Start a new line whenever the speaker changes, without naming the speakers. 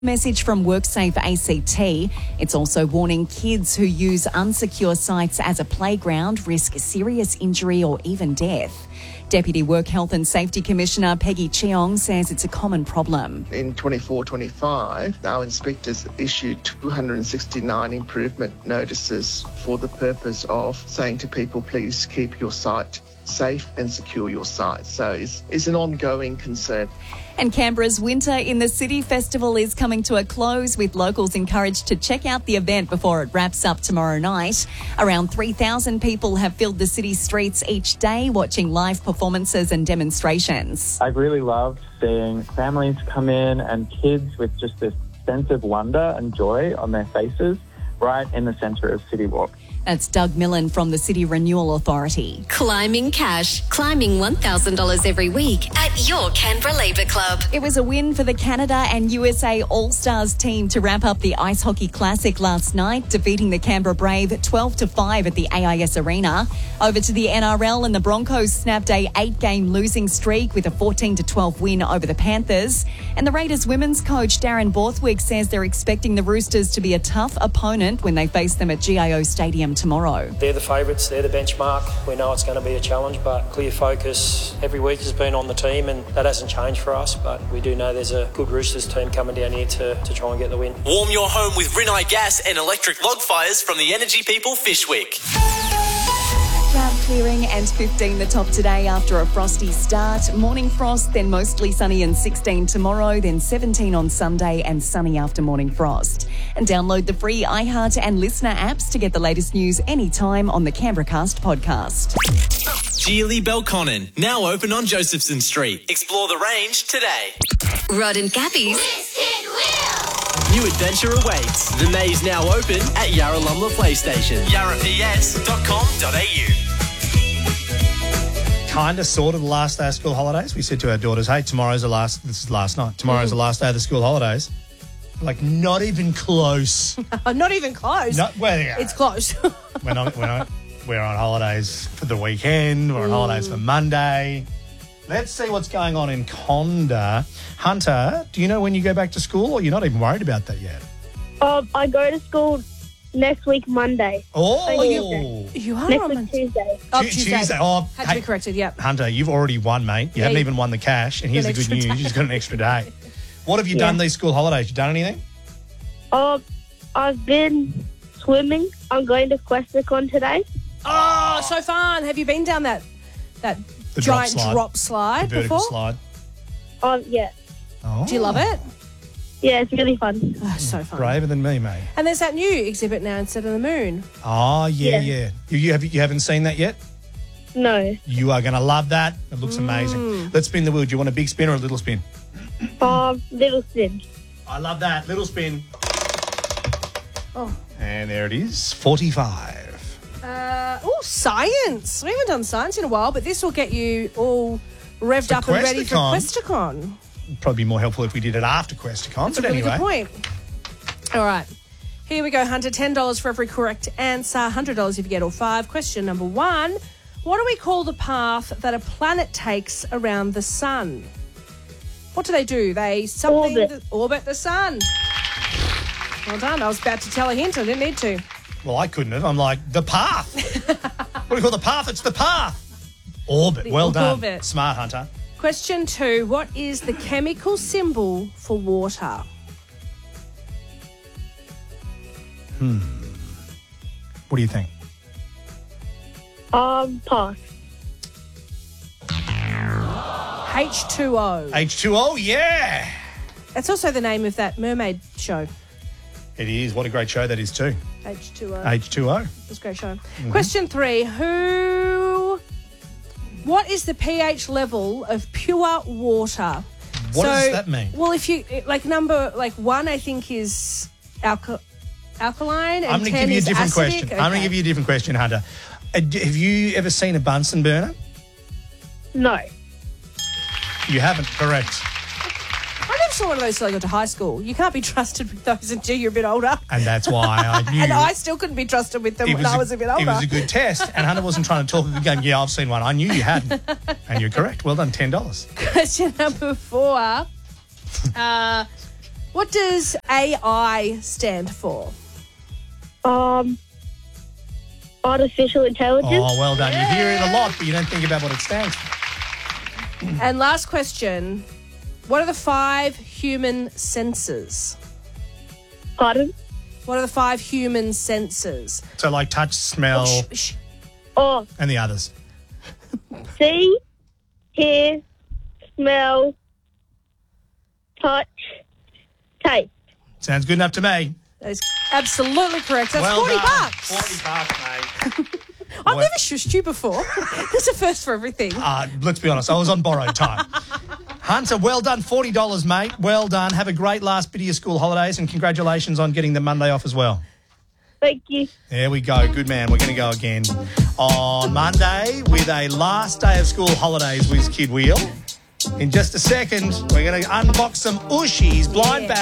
Message from WorkSafe ACT. It's also warning kids who use unsecure sites as a playground risk serious injury or even death. Deputy Work Health and Safety Commissioner Peggy Cheong says it's a common problem.
In 24-25, our inspectors issued 269 improvement notices for the purpose of saying to people, please keep your site safe and secure your site. So it's an ongoing concern.
And Canberra's Winter in the City Festival is coming to a close, with locals encouraged to check out the event before it wraps up tomorrow night. Around 3,000 people have filled the city streets each day watching live performances and demonstrations.
I really loved seeing families come in and kids with just this sense of wonder and joy on their faces right in the centre of City Walk.
That's Doug Millen from the City Renewal Authority.
Climbing cash. Climbing $1,000 every week at your Canberra Labour Club.
It was a win for the Canada and USA All-Stars team to wrap up the Ice Hockey Classic last night, defeating the Canberra Brave 12-5 at the AIS Arena. Over to the NRL, and the Broncos snapped a 8-game losing streak with a 14-12 win over the Panthers. And the Raiders women's coach Darren Borthwick says they're expecting the Roosters to be a tough opponent when they face them at GIO Stadium tomorrow.
They're the favourites, they're the benchmark. We know it's going to be a challenge, but clear focus every week has been on the team, and that hasn't changed for us, but we do know there's a good Roosters team coming down here to try and get the win.
Warm your home with Rinnai gas and electric log fires from the Energy People Fishwick.
Cloud clearing and 15 the top today after a frosty start. Morning frost, then mostly sunny and 16 tomorrow, then 17 on Sunday and sunny after morning frost. And download the free iHeart and Listener apps to get the latest news anytime on the Canberracast podcast.
Geely Belconnen, now open on Josephson Street. Explore the range today.
Rod and Gabby's
New adventure awaits. The maze now open at Yarralumla PlayStation. yarraps.com.au.
Kind of, sort of the last day of school holidays. We said to our daughters, hey, this is last night. Tomorrow's the last day of the school holidays. Like, not even close.
Not even close. It's close.
we're on holidays for the weekend. We're on holidays for Monday. Let's see what's going on in Conda. Hunter, do you know when you go back to school, or you're not even worried about that yet?
I go to school next week, Monday.
Oh,
You are
next
on
week, Tuesday.
Tuesday. Oh,
Had to be corrected, yep.
Hunter, you've already won, mate. You haven't even won the cash, and here's the good news. You've got an extra day. What have you done these school holidays? You done anything?
I've been swimming. I'm going to Questacon today.
Oh, so fun. Have you been down that
The
giant drop slide
the vertical
before?
slide.
Yeah.
Oh.
Do you love it?
Yeah, it's really fun.
Oh, so fun.
Braver than me, mate.
And there's that new exhibit now instead of the moon.
Oh, yeah. You haven't seen that yet?
No.
You are going to love that. It looks amazing. Let's spin the wheel. Do you want a big spin or a little spin?
Little spin.
I love that. Little spin.
Oh.
And there it is. 45.
Science. We haven't done science in a while, but this will get you all revved up and ready for Questacon.
Probably be more helpful if we did it after Questacon.
That's a really good point. All right. Here we go, Hunter. $10 for every correct answer. $100 if you get all 5. Question number 1. What do we call the path that a planet takes around the sun? What do? They orbit the sun. Well done. I was about to tell a hint. I didn't need to.
Well, I couldn't have. I'm like, the path. What do you call the path? It's the path. Orbit. Well done.
Orbit.
Smart, Hunter.
Question 2. What is the chemical symbol for water?
What do you think?
Pass.
H2O.
H2O, yeah.
That's also the name of that mermaid show.
It is. What a great show that is too.
H2O.
H2O.
It's a great show. Question 3. What is the pH level of pure water?
What does that mean?
Well, if you, number 1, I think is alkaline, and
I'm going to
10
give you a
is
different
acidic.
question.
Okay.
I'm going to give you a different question, Hunter. Have you ever seen a Bunsen burner?
No.
You haven't, correct.
I never saw one of those till I got to high school. You can't be trusted with those until you're a bit older.
And that's why I knew.
And I still couldn't be trusted with them when I was a bit older.
It was a good test. And Hunter wasn't trying to talk a good game. Yeah, I've seen one. I knew you hadn't. And you're correct. Well done, $10.
Question number 4. What does AI stand for?
Artificial intelligence.
Oh, well done. You hear it a lot, but you don't think about what it stands for.
And last question. What are the 5 human senses?
Pardon?
What are the 5 human senses?
So like touch, smell,
Oh,
and the others.
see, hear, smell, touch, taste.
Sounds good enough to me.
That is absolutely correct. That's
Well
$40.
done. $40, mate.
I've never shushed you before. There's a first for everything.
Let's be honest, I was on borrowed time. Hunter, well done. $40, mate. Well done. Have a great last bit of your school holidays and congratulations on getting the Monday off as well.
Thank you.
There we go. Good man. We're going to go again on Monday with a last day of school holidays with Kid Wheel. In just a second, we're going to unbox some Ooshies blind bag.